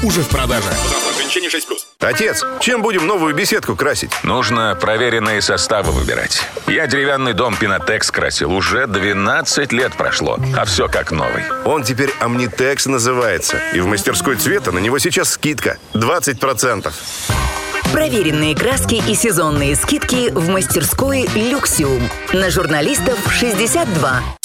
уже в продаже. Ограничение 6+. Отец, чем будем новую беседку красить? Нужно проверенные составы выбирать. Я деревянный дом Пинотекс красил. Уже 12 лет прошло, а все как новый. Он теперь Omnitex называется. И в мастерской цвета на него сейчас скидка 20%. Проверенные краски и сезонные скидки в мастерской «Люксиум». На журналистов 62.